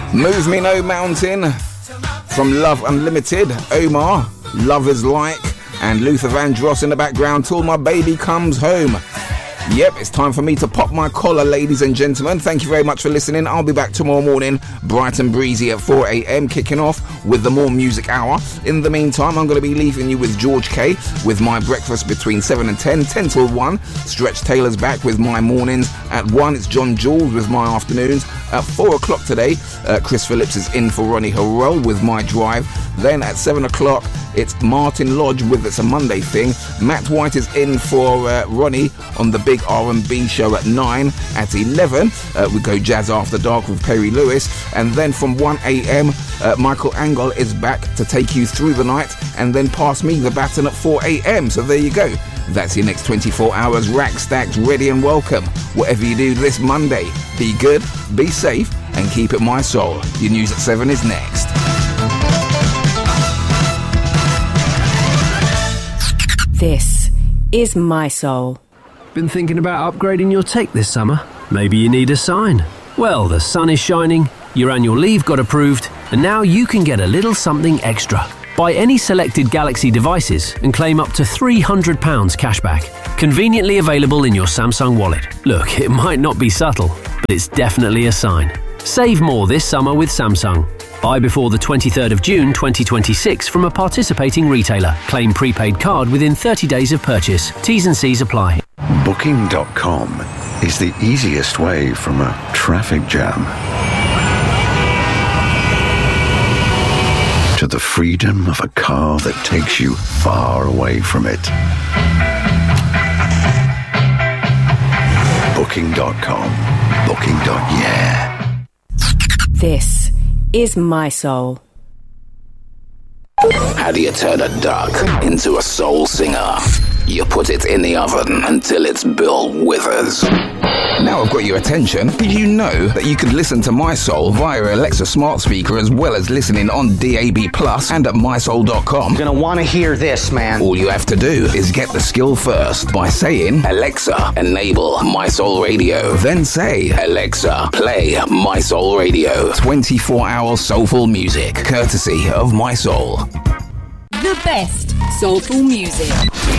Move Me No Mountain from Love Unlimited, Omar, Love Is Like, and Luther Vandross in the background till my baby comes home. Yep, it's time for me to pop my collar, ladies and gentlemen. Thank you very much for listening. I'll be back tomorrow morning, bright and breezy at 4 a.m, kicking off with the More Music Hour. In the meantime, I'm going to be leaving you with George K with my breakfast between 7 and 10, 10 till 1. Stretch Taylor's back with my mornings. At 1, it's John Jules with my afternoons. At 4 o'clock today, Chris Phillips is in for Ronnie Harrell with my drive. Then at 7 o'clock, it's Martin Lodge with It's a Monday Thing. Matt White is in for Ronnie on the big R&B show at 9. At 11, we go Jazz After Dark with Perry Lewis. And then from 1 a.m, Michael Angle is back to take you through the night and then pass me the baton at 4 a.m. So there you go. That's your next 24 hours rack stacked, ready and welcome. Whatever you do this Monday, be good, be safe, and keep it my soul. Your news at 7 is next. This is My Soul. Been thinking about upgrading your tech this summer? Maybe you need a sign. Well, the sun is shining, your annual leave got approved, and now you can get a little something extra. Buy any selected Galaxy devices and claim up to £300 cashback. Conveniently available in your Samsung wallet. Look, it might not be subtle, but it's definitely a sign. Save more this summer with Samsung. Buy before the 23rd of June 2026 from a participating retailer. Claim prepaid card within 30 days of purchase. T's and C's apply. Booking.com is the easiest way from a traffic jam to the freedom of a car that takes you far away from it. Booking.com. Booking.yeah. This is My Soul. How do you turn a duck into a soul singer? You put it in the oven until it's Bill Withers. Now I've got your attention. Did you know that you could listen to My Soul via Alexa smart speaker as well as listening on DAB Plus and at mysoul.com? You're gonna want to hear this, man. All you have to do is get the skill first by saying, Alexa, enable My Soul Radio. Then say, Alexa, play My Soul Radio. 24-hour soulful music, courtesy of My Soul. The best soulful music.